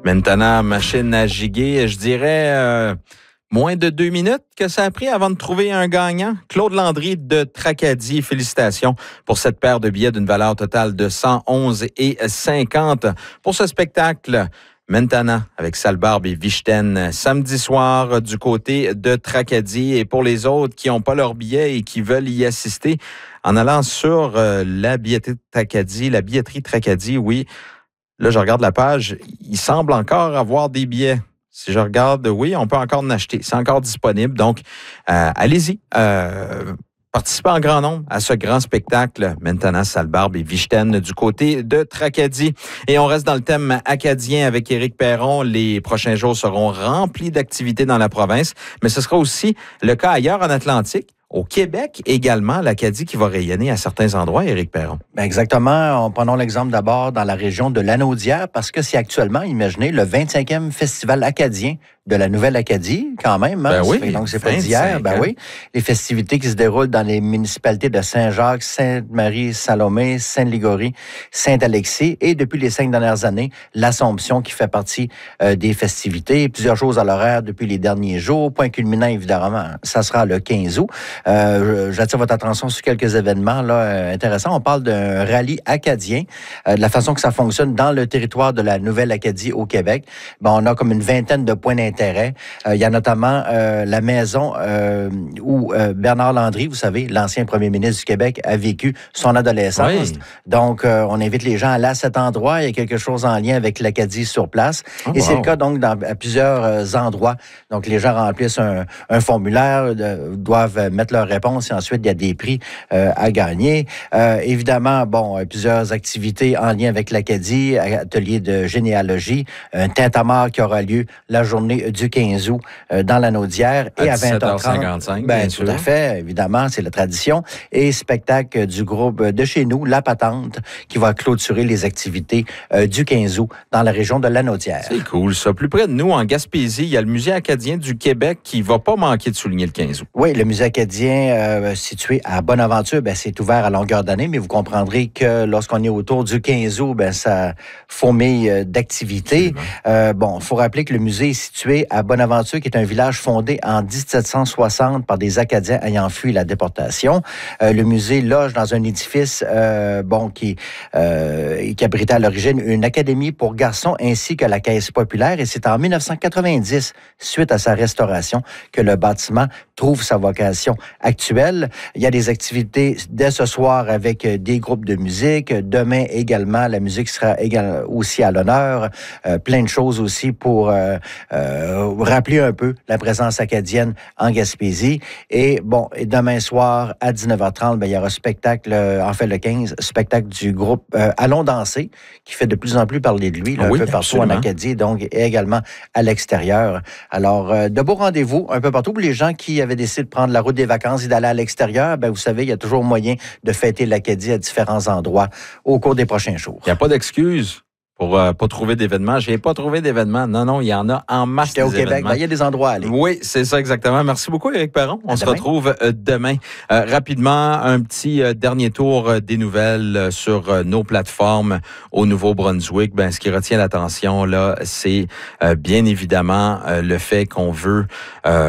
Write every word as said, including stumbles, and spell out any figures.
Maintenant, machine à giguer, je dirais euh, moins de deux minutes que ça a pris avant de trouver un gagnant. Claude Landry de Tracadie, félicitations pour cette paire de billets d'une valeur totale de cent onze et cinquante pour ce spectacle. Maintenant, avec Salbarbe et Vichten, samedi soir du côté de Tracadie. Et pour les autres qui n'ont pas leur billet et qui veulent y assister, en allant sur euh, la billetterie Tracadie, la billetterie Tracadie, oui. Là, je regarde la page, il semble encore avoir des billets. Si je regarde, oui, on peut encore en acheter. C'est encore disponible. Donc, euh, allez-y. Euh, participez en grand nombre à ce grand spectacle. Maintenant, Salbarbe et Vichten du côté de Tracadie. Et on reste dans le thème acadien avec Éric Perron. Les prochains jours seront remplis d'activités dans la province, mais ce sera aussi le cas ailleurs en Atlantique. Au Québec également, l'Acadie qui va rayonner à certains endroits, Éric Perron. Bien exactement. Prenons l'exemple d'abord dans la région de Lanaudière, parce que c'est actuellement, imaginez, le vingt-cinquième Festival acadien de la Nouvelle-Acadie, quand même. Hein? Ben oui, donc, c'est pas d'hier. Ben oui. Les festivités qui se déroulent dans les municipalités de Saint-Jacques, Sainte-Marie, Salomé, Sainte-Ligorie, Saint-Alexis et depuis les cinq dernières années, l'Assomption qui fait partie euh, des festivités. Plusieurs choses à l'horaire depuis les derniers jours. Point culminant, évidemment, ça sera le quinze août. Euh, j'attire votre attention sur quelques événements là, euh, intéressants. On parle d'un rallye acadien, euh, de la façon que ça fonctionne dans le territoire de la Nouvelle-Acadie au Québec. Bon, on a comme une vingtaine de points d'intérêt. Euh, il y a notamment euh, la maison euh, où euh, Bernard Landry, vous savez, l'ancien premier ministre du Québec, a vécu son adolescence. Oui. Donc, euh, on invite les gens à aller à cet endroit. Il y a quelque chose en lien avec l'Acadie sur place. Oh, Et wow. C'est le cas donc dans, à plusieurs euh, endroits. Donc, les gens remplissent un, un formulaire, de, doivent mettre leurs réponses et ensuite, il y a des prix euh, à gagner. Euh, évidemment, bon, euh, plusieurs activités en lien avec l'Acadie, atelier de généalogie, un tintamarre qui aura lieu la journée du quinze août euh, dans Lanaudière et à, à vingt heures trente. Ben, tout à fait, évidemment, c'est la tradition. Et spectacle du groupe de chez nous, La Patente, qui va clôturer les activités euh, du quinze août dans la région de Lanaudière. C'est cool, ça. Plus près de nous, en Gaspésie, il y a le Musée acadien du Québec qui va pas manquer de souligner le quinze août. Oui, le Musée acadien euh, situé à Bonaventure, ben, c'est ouvert à longueur d'année, mais vous comprendrez que lorsqu'on est autour du quinze août, ben, ça fourmille d'activités. Euh, bon, il faut rappeler que le musée est situé à Bonaventure, qui est un village fondé en dix-sept cent soixante par des Acadiens ayant fui la déportation. Euh, le musée loge dans un édifice euh, bon, qui, euh, qui abritait à l'origine une académie pour garçons ainsi que la Caisse populaire. Et c'est en dix-neuf cent quatre-vingt-dix, suite à sa restauration, que le bâtiment trouve sa vocation actuelle. Il y a des activités dès ce soir avec des groupes de musique. Demain également, la musique sera également aussi à l'honneur. Euh, plein de choses aussi pour euh, euh, rappeler un peu la présence acadienne en Gaspésie. Et bon, et demain soir, à dix-neuf heures trente, ben, il y aura un spectacle, euh, en fait le quinze, spectacle du groupe euh, Allons danser, qui fait de plus en plus parler de lui, là, oui, un peu partout absolument. En Acadie, donc et également à l'extérieur. Alors, euh, de beaux rendez-vous un peu partout pour les gens qui avaient décidé de prendre la route des vacances et d'aller à l'extérieur. Ben, vous savez, il y a toujours moyen de fêter l'Acadie à différents endroits au cours des prochains jours. Il n'y a pas d'excuse pour euh, pas trouver d'événements. Je n'ai pas trouvé d'événements. Non, non, il y en a en masse. J'étais au Québec, ben, il y a des endroits à aller. Oui, c'est ça exactement. Merci beaucoup, Éric Perron. On à se demain. retrouve euh, demain. Euh, rapidement, un petit euh, dernier tour euh, des nouvelles euh, sur euh, nos plateformes au Nouveau-Brunswick. Ben, ce qui retient l'attention, là, c'est euh, bien évidemment euh, le fait qu'on veut... Euh,